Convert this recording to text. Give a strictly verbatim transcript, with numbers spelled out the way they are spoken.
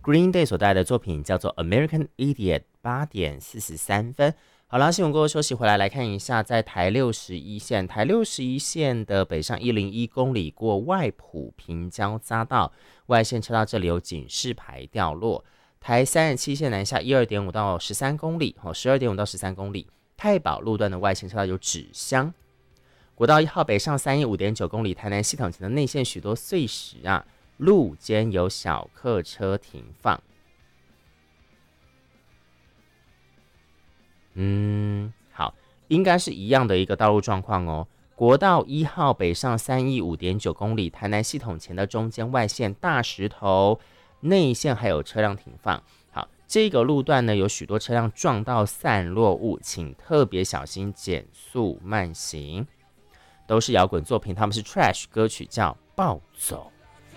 Green Day 所带来的作品叫做 American Idiot， 八点四十三分。好啦，新闻过后休息回来，来看一下，在台六十一线，台六十一线的北上一零一公里过外埔平交匝道，外线车道这里有警示牌掉落。台三十七线南下一二点五到十三公里，十二点五到十三公里，太保路段的外线车道有纸箱。国道一号北上三一五点九公里，台南系统前的内线许多碎石啊，路肩有小客车停放。嗯，好，应该是一样的一个道路状况哦。国道一号北上三一五点九公里，台南系统前的中间外线大石头，内线还有车辆停放。好，这个路段呢有许多车辆撞到散落物，请特别小心减速慢行。都是摇滚作品，他们是 Trash， 歌曲叫《暴走》。